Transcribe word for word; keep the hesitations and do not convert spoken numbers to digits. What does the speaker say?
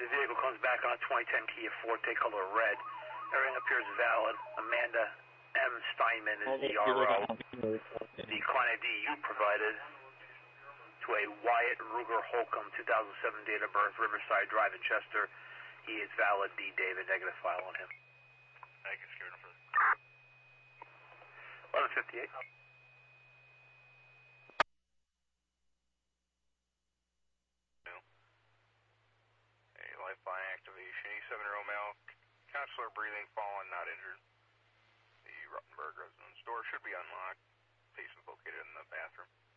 the vehicle comes back on a twenty ten Kia Forte color red. Everything appears valid. Amanda M. Steinman is the R O. The client I D you provided to a Wyatt Ruger Holcomb, two thousand seven date of birth, Riverside Drive in Chester. He is valid. D. David, negative file on him. Thank you, Security for eleven fifty-eight. A lifeline activation. eighty-seven-year-old male, consular breathing, fallen, not injured. The Ruttenberg residence door should be unlocked. Patient's located in the bathroom.